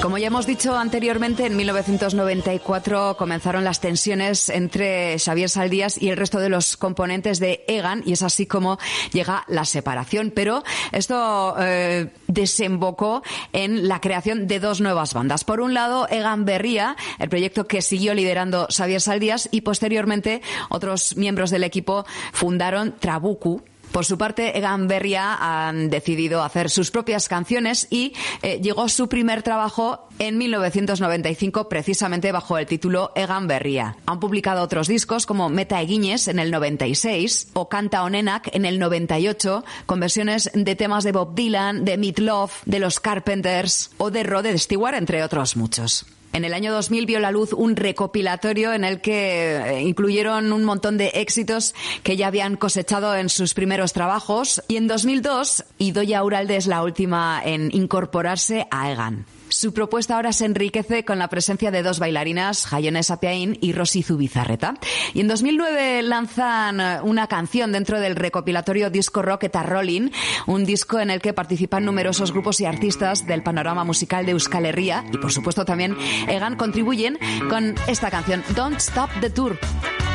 Como ya hemos dicho anteriormente, en 1994 comenzaron las tensiones entre Xavier Saldías y el resto de los componentes de Egan, y es así como llega la separación. Pero esto desembocó en la creación de dos nuevas bandas. Por un lado, Egan Berria, el proyecto que siguió liderando Xavier Saldías, y posteriormente otros miembros del equipo fundaron Trabuku. Por su parte, Egan Berria han decidido hacer sus propias canciones y llegó su primer trabajo en 1995, precisamente bajo el título Egan Berria. Han publicado otros discos como Meta Eginez en el 96 o Canta Onenak en el 98, con versiones de temas de Bob Dylan, de Meat Loaf, de los Carpenters o de Rod Stewart, entre otros muchos. En el año 2000 vio la luz un recopilatorio en el que incluyeron un montón de éxitos que ya habían cosechado en sus primeros trabajos, y en 2002 Idoia Uralde es la última en incorporarse a Egan. Su propuesta ahora se enriquece con la presencia de dos bailarinas, Jaione Sapiain y Rosy Zubizarreta. Y en 2009 lanzan una canción dentro del recopilatorio Disco Rock Eta Rollin, un disco en el que participan numerosos grupos y artistas del panorama musical de Euskal Herria, y por supuesto también Egan contribuyen con esta canción, Don't Stop the Tour.